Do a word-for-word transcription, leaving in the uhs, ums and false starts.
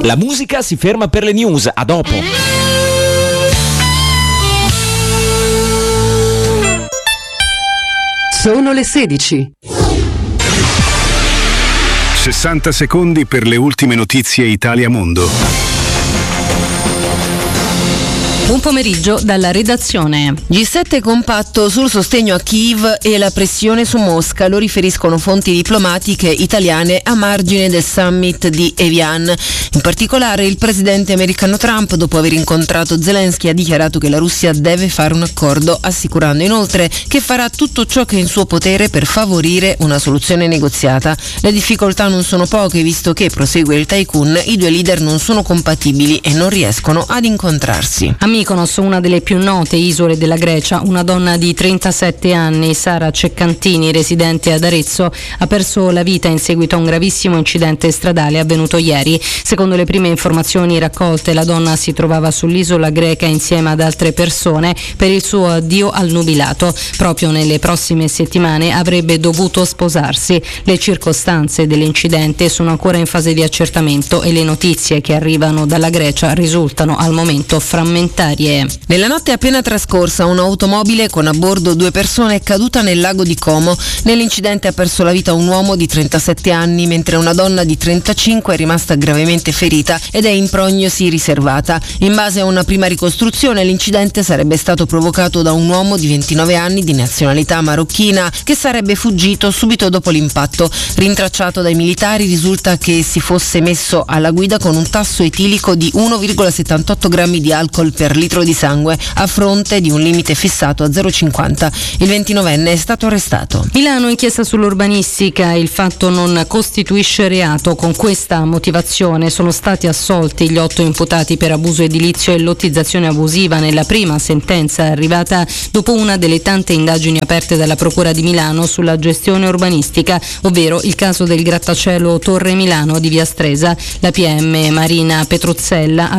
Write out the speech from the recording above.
La musica si ferma per le news, a dopo. Sono le sedici. sessanta secondi per le ultime notizie Italia Mondo. Un pomeriggio dalla redazione. G sette compatto sul sostegno a Kiev e la pressione su Mosca, lo riferiscono fonti diplomatiche italiane a margine del summit di Evian. In particolare il presidente americano Trump, dopo aver incontrato Zelensky, ha dichiarato che la Russia deve fare un accordo, assicurando inoltre che farà tutto ciò che è in suo potere per favorire una soluzione negoziata. Le difficoltà non sono poche, visto che, prosegue il tycoon, i due leader non sono compatibili e non riescono ad incontrarsi. A Mykonos, una delle più note isole della Grecia, una donna di trentasette anni, Sara Ceccantini, residente ad Arezzo, ha perso la vita in seguito a un gravissimo incidente stradale avvenuto ieri. Secondo le prime informazioni raccolte, la donna si trovava sull'isola greca insieme ad altre persone per il suo addio al nubilato. Proprio nelle prossime settimane avrebbe dovuto sposarsi. Le circostanze dell'incidente sono ancora in fase di accertamento e le notizie che arrivano dalla Grecia risultano al momento frammentate. Nella notte appena trascorsa un'automobile con a bordo due persone è caduta nel lago di Como. Nell'incidente ha perso la vita un uomo di trentasette anni, mentre una donna di trentacinque è rimasta gravemente ferita ed è in prognosi riservata. In base a una prima ricostruzione, l'incidente sarebbe stato provocato da un uomo di ventinove anni di nazionalità marocchina che sarebbe fuggito subito dopo l'impatto. Rintracciato dai militari, risulta che si fosse messo alla guida con un tasso etilico di uno virgola settantotto grammi di alcol per litro di sangue, a fronte di un limite fissato a zero virgola cinquanta. Il ventinovenne è stato arrestato. Milano, inchiesta sull'urbanistica, il fatto non costituisce reato. Con questa motivazione sono stati assolti gli otto imputati per abuso edilizio e lottizzazione abusiva nella prima sentenza arrivata dopo una delle tante indagini aperte dalla Procura di Milano sulla gestione urbanistica, ovvero il caso del grattacielo Torre Milano di Via Stresa. La P M Marina Petruzzella ha